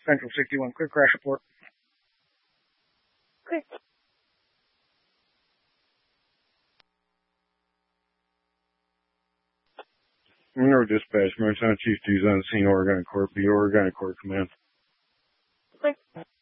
Central 61, clear crash report. Clear. No dispatch, Montana Chief 2's on scene, Oregon Court, B, Oregon Court Command. Clear.